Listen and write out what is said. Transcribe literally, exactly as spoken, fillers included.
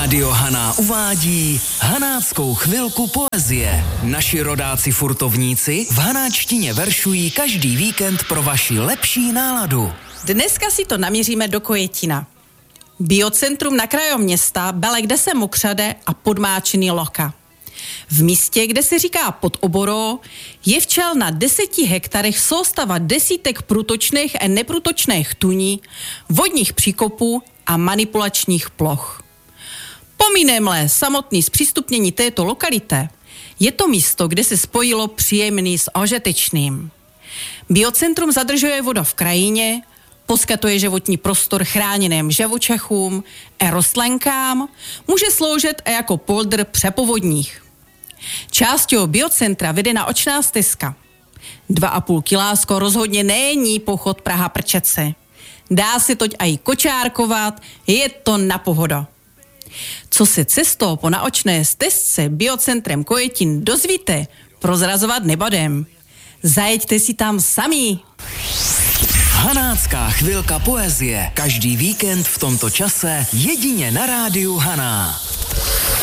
Rádio Haná uvádí Hanáckou chvilku poezie. Naši rodáci furtovníci v hanáčtině veršují každý víkend pro vaši lepší náladu. Dneska si to naměříme do Kojetina. Biocentrum na kraju města bele kde se mokřade a podmáčený loka. V místě, kde se říká Podoboro, je včel na deseti hektarech soustava desítek průtočných a neprůtočných tuní, vodních příkopů a manipulačních ploch. Pomínemle samotný zpřístupnění této lokality, je to místo, kde se spojilo příjemný s ožitečným. Biocentrum zadržuje vodu v krajině, poskytuje životní prostor chráněným živočichům a rostlinkám, může sloužit i jako poldr přepovodních. Částí biocentra vede na očná stezka. Dva a půl kilásko rozhodně není pochod Praha-Prčece. Dá se toť aj kočárkovat, je to na pohoda. Co se cestou po naočné stezce biocentrem Kojetin dozvíte, prozrazovat nebudem. Zajeďte si tam sami. Hanácká chvilka poezie. Každý víkend v tomto čase jedině na rádiu Haná.